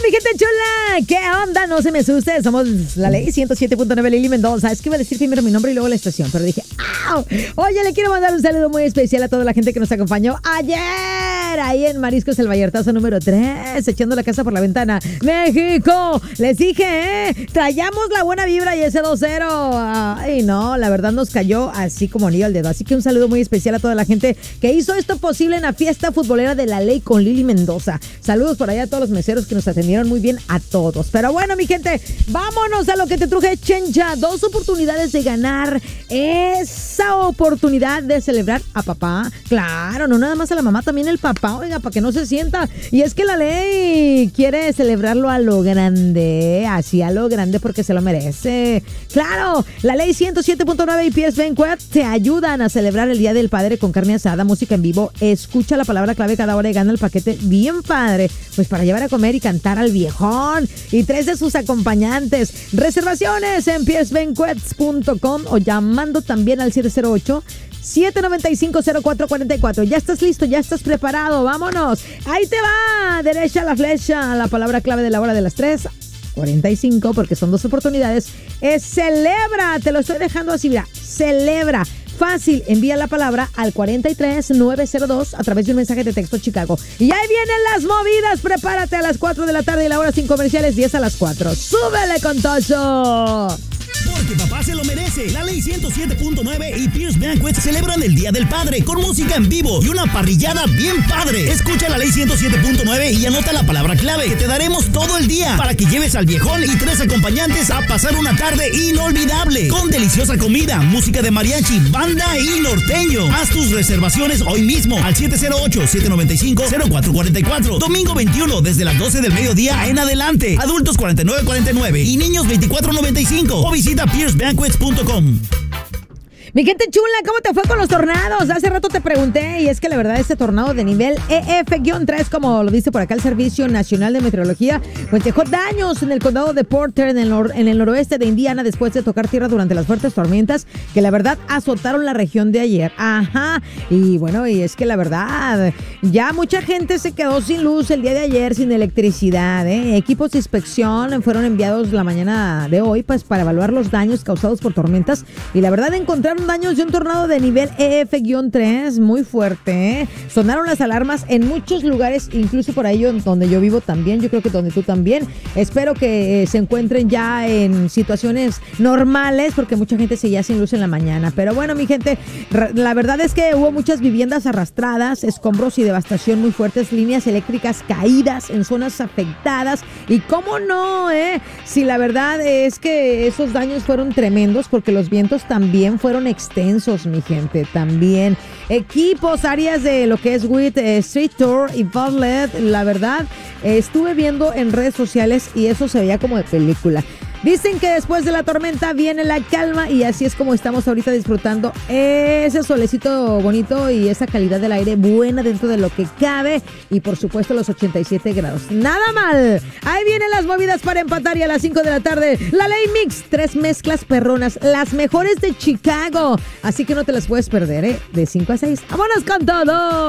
mi gente chula, ¿qué onda? No se me asuste, somos la ley 107.9 Lili Mendoza. Es que iba a decir primero mi nombre y luego la estación, pero dije, ¡au! Oye, le quiero mandar un saludo muy especial a toda la gente que nos acompañó ayer, ahí en Mariscos El Vallartazo número 3, echando la casa por la ventana. ¡México! Les dije, traíamos la buena vibra y ese 2-0. Ay, no, la verdad nos cayó así como anillo al dedo. Así que un saludo muy especial a toda la gente que hizo esto posible en la fiesta futbolera de la ley con Lili Mendoza. Saludos por allá a todos los meseros que nos atendieron muy bien a todos. Pero bueno, mi gente, vámonos a lo que te truje, Chencha. 2 oportunidades de ganar esa oportunidad de celebrar a papá. Claro, no nada más a la mamá, también el papá, oiga, para que no se sienta. Y es que la ley quiere celebrarlo a lo grande, así a lo grande porque se lo merece. Claro, la ley 107.9 y PS Banquet te ayudan a celebrar el Día del Padre con carne asada, música en vivo. Escucha la palabra clave cada hora y gana el paquete bien padre, pues para llevar a comer y cantar al viejón y 3 de sus acompañantes. Reservaciones en psbanquets.com o llamando también al 708-795-0444. Ya estás listo, ya estás preparado, vámonos. Ahí te va, derecha la flecha, la palabra clave de la hora de las 3:45, porque son 2 oportunidades. Es celebra, te lo estoy dejando así, mira, celebra. Fácil, envía la palabra al 43902 a través de un mensaje de texto Chicago. Y ahí vienen las movidas. Prepárate a las 4 de la tarde y la hora sin comerciales, 10 a las 4. ¡Súbele con Tocho! Porque papá se lo merece. La ley 107.9 y Pierce Banquet celebran el Día del Padre con música en vivo y una parrillada bien padre. Escucha la ley 107.9 y anota la palabra clave que te daremos todo el día para que lleves al viejón y 3 acompañantes a pasar una tarde inolvidable con deliciosa comida, música de mariachi, banda y norteño. Haz tus reservaciones hoy mismo al 708-795-0444. Domingo 21 desde las 12 del mediodía en adelante. Adultos 49.49 y niños 24.95. O visita piercebanquets.com. Mi gente chula, ¿cómo te fue con los tornados? Hace rato te pregunté y es que la verdad este tornado de nivel EF-3, como lo dice por acá el Servicio Nacional de Meteorología, pues dejó daños en el condado de Porter, en el noroeste de Indiana, después de tocar tierra durante las fuertes tormentas que la verdad azotaron la región de ayer. Ajá, y bueno, y es que la verdad, ya mucha gente se quedó sin luz el día de ayer, sin electricidad, Equipos de inspección fueron enviados la mañana de hoy pues para evaluar los daños causados por tormentas y la verdad encontraron daños de un tornado de nivel EF-3 muy fuerte, Sonaron las alarmas en muchos lugares, incluso por ahí donde yo vivo también, yo creo que donde tú también. Espero que se encuentren ya en situaciones normales, porque mucha gente seguía sin luz en la mañana. Pero bueno, mi gente, la verdad es que hubo muchas viviendas arrastradas, escombros y devastación muy fuertes, líneas eléctricas caídas en zonas afectadas. Y cómo no, si la verdad es que esos daños fueron tremendos, porque los vientos también fueron extensos, mi gente, también. Equipos, áreas de lo que es WIT, Street Tour y Outlet, la verdad, estuve viendo en redes sociales y eso se veía como de película. Dicen que después de la tormenta viene la calma y así es como estamos ahorita disfrutando ese solecito bonito y esa calidad del aire buena dentro de lo que cabe y por supuesto los 87 grados. Nada mal. Ahí vienen las movidas para empatar y a las 5 de la tarde la Ley Mix, 3 mezclas perronas, las mejores de Chicago. Así que no te las puedes perder, de 5 a 6. ¡Vámonos con todo!